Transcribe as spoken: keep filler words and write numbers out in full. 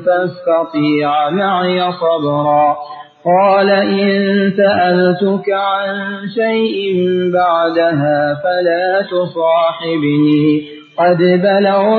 فاستطيع معي صبرا قال إن سألتك عن شيء بعدها فلا تصاحبني قد بلغت